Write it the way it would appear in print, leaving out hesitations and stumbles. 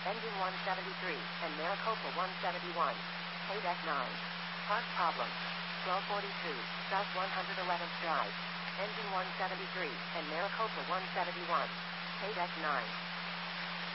Engine 173, and Maricopa 171. Paydeck 9. Part problem. 1242, South 111th Drive. Engine 173, and Maricopa 171. Paydeck 9.